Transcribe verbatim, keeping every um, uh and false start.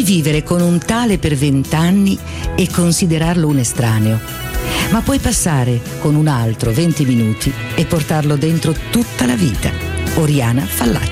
Puoi vivere con un tale per vent'anni e considerarlo un estraneo, ma puoi passare con un altro venti minuti e portarlo dentro tutta la vita. Oriana Fallaci.